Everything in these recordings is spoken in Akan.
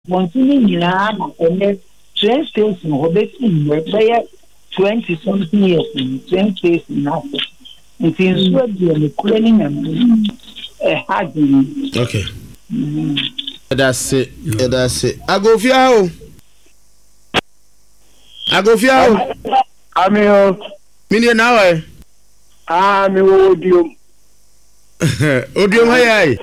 Continue nina na ene train station hobetin be 20 something years train station now. It is what the cleaning and hard. Okay. That's it. That's it. Agofia. Amio. Mini now eh. Mi odium. Odium hayai.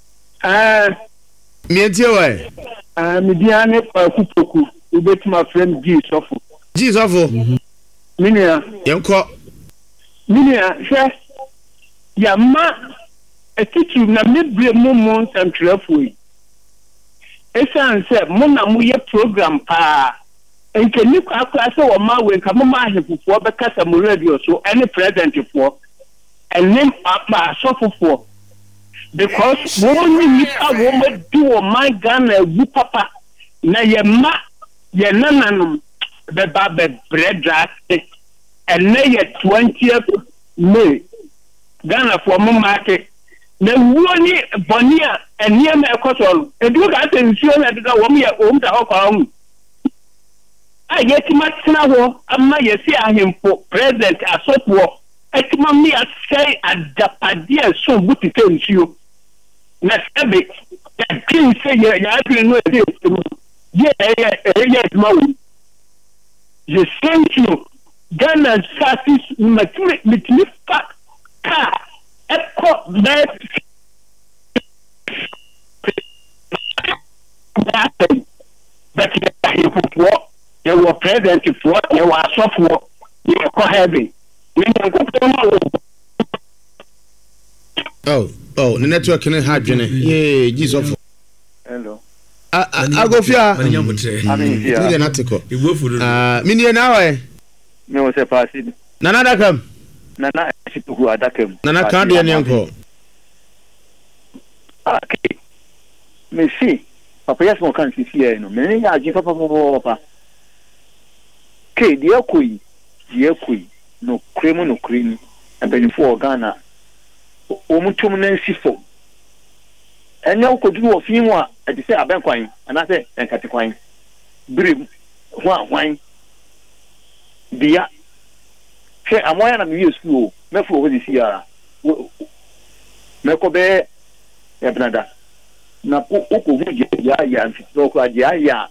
Mi entie why? Mi diane kupoku. Ubeti my friend G Sofo. G Sofo. Minia. Yenko. Minia, she. Ya ma etitu na mebre mo nsam trafoi. Esan se mo na mo ye program pa. Enke ni kwa se wo ma we nka mo ma ahefufo be kasa mo radio so any president for and name ma sofofo because woman ni ka woman do o my Ghana wu papa na ye ma ye nananum be ba be bread draft and na ye 20th May Ghana for mo market na woni bonia enia me ekotol edu ka tension na da wo me o mta hokwa ayetima tena wo amma yesi ahemfo president asopwo etima mi asai adapadia so butite nsuo na sebe ya kin se ya adwene no ede ye mawu je sent you Ghana service mitmi fa ka eko net but you were present for you were software you were heavy. Oh, the network can have Jenny. Yeah, Jesus. Hello. I go fear. I'm here. An article. Mini now, eh? No, say pass it. Nana come. Nana, who are that? Nana can't be any uncle. Okay. Me see. Papa, yes, one can't see here. No, many are Papa. Okay, dear Kui, no cream, no cream, and then for Ghana. Omutumunensi fo. Enya ko du ofin wa e dey say abenkwan and I say enkatekwan. Brim hwan. Dia. She amoya na me school, me fo wo this year. Me ko be e brada. Na ko hu ya so ko ya.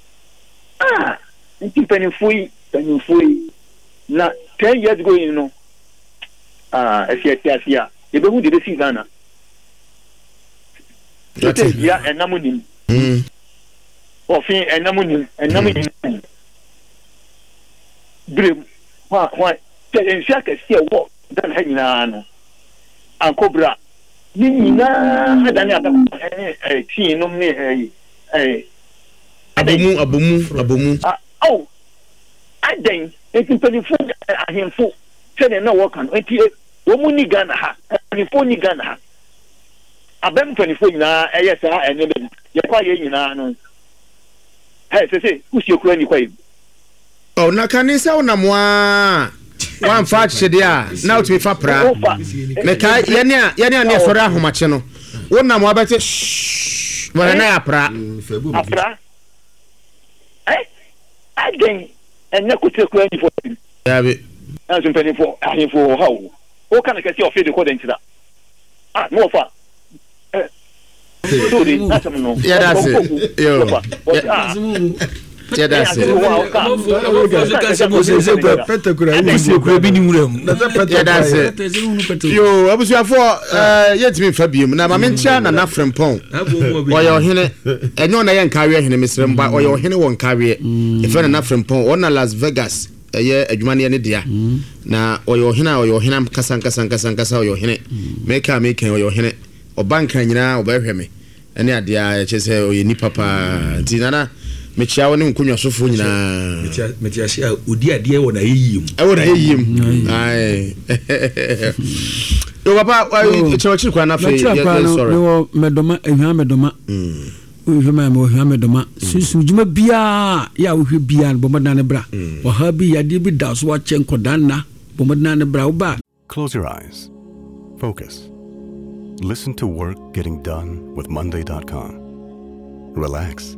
Nti penifui na 10 years ago you know Asia you be who did see Ghana ya enamunim ofin enamunim dream why tell shaka see what dan hanyina no ankobra ni na adani ata tin no me abomu oh I then it's 24 ahemfo say na work on wo ni Ghana ha 24 ni Ghana ha abem 24 na eyesa enye ye kwa ye nyina no say usi okura ni kwa yi oh na kanisa unamwa wan fa chede a na to fa pra me ka ye ne afore ahomache no wonamwa bete wona na apra again and na kutekwa ni for yabe na 24 ahemfo how o kana kesi of the code ntira no fa yeah that's it yo yeah that's it yo abusuafo yetimi fa biom na ma mentia na frempon oye ohene enyo na ye nkawe hene mesrem ba oye ohene won kawe efe na frempon ona Las Vegas eye adwumane ne dia na oye ohene kasa oye ohene meka oye ohene obanka nyina obahweme ene ade a chese oye ni papa tinana mechia woni nkunwa sofo nyina mechia sia odi ade e wona yiyim ai yo papa chewachi kwa na fe sorry no medoma ehwa medoma ehwa medoma susu juma bia ya wohwe bia bomodane bra wo ha bi yade bi da so wa chenkodan na bomodane bra wo ba. Close your eyes, focus, listen to work getting done with Monday.com. Relax